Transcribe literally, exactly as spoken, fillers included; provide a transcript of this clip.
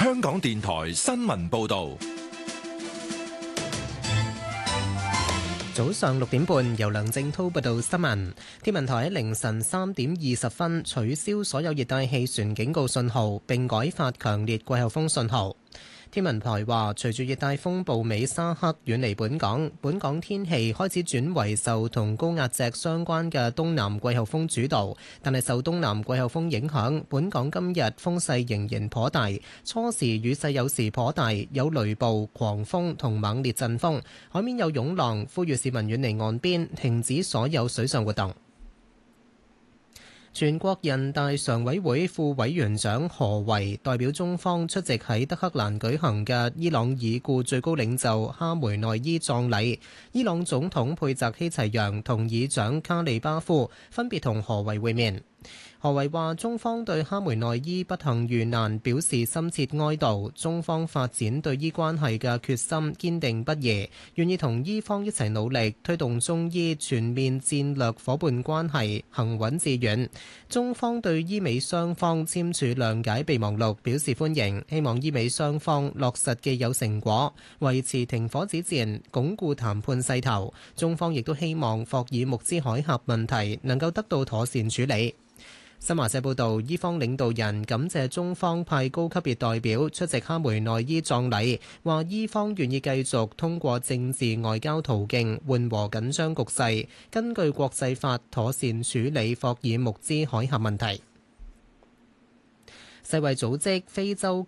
香港電台新聞報道。 早上六點半，由梁正滔報道新聞。天文台喺凌晨三點二十分取消所有熱帶氣旋警告信號，並改發強烈季候風信號。天文台話，隨住熱帶風暴美沙克遠離本港，本港天氣開始轉為受同高壓脊相關嘅東南季候風主導，但係受東南季候風影響，本港今日風勢仍然頗大，初時雨勢有時頗大，有雷暴、狂風同猛烈陣風，海面有湧浪，呼籲市民遠離岸邊，停止所有水上活動。全國人大常委會副委員長何為代表中方出席喺德黑蘭舉行嘅伊朗已故最高領袖哈梅內伊葬禮，伊朗總統佩澤希齊揚同議長卡利巴夫分別同何為會面。何為話：中方對哈梅內伊不幸遇難表示深切哀悼，中方發展對伊關係嘅決心堅定不移，願意同伊方一齊努力推動中伊全面戰略夥伴關係行穩致遠。中方對伊美雙方簽署諒解備忘錄表示歡迎，希望伊美雙方落實既有成果，維持停火止戰，鞏固談判勢頭。中方亦都希望霍爾木茲海峽問題能夠得到妥善處理。新華社報道，伊方領導人感謝中方派高級別代表出席哈梅內伊葬禮，話伊方願意繼續通過政治外交途徑緩和緊張局勢，根據國際法妥善處理霍爾木茲海峽問題。世衛組織非洲